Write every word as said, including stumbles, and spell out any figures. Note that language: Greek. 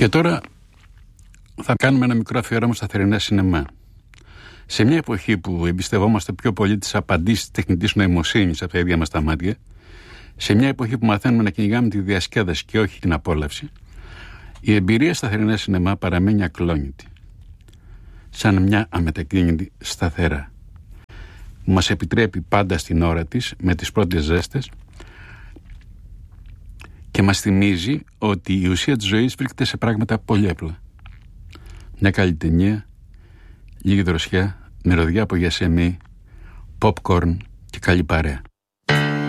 Και τώρα θα κάνουμε ένα μικρό αφιέρωμα στα θερινά σινεμά. Σε μια εποχή που εμπιστευόμαστε πιο πολύ τις απαντήσεις της τεχνητής νοημοσύνης από τα ίδια μας τα μάτια, σε μια εποχή που μαθαίνουμε να κυνηγάμε τη διασκέδαση και όχι την απόλαυση, η εμπειρία στα θερινά σινεμά παραμένει ακλόνητη. Σαν μια αμετακίνητη σταθερά, που μας επιτρέπει πάντα στην ώρα της, με τις πρώτες ζέστες, και μας θυμίζει ότι η ουσία της ζωής βρίσκεται σε πράγματα πολύ απλά. Μια καλή ταινία, λίγη δροσιά, μυρωδιά από γιασεμί, popcorn και καλή παρέα.